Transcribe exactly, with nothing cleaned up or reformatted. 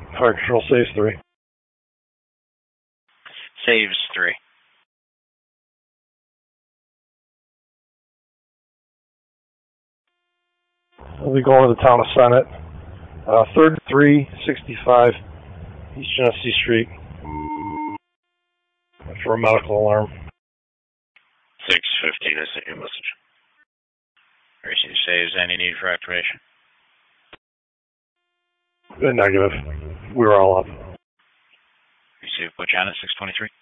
Fire control saves three. Saves three. We'll be going to the town of Senate. Uh, thirty-three sixty-five East Genesee Street for a medical alarm. six fifteen, I sent you a message. Racing saves any need for activation? Negative. We were all up. Receive put Janet six twenty-three.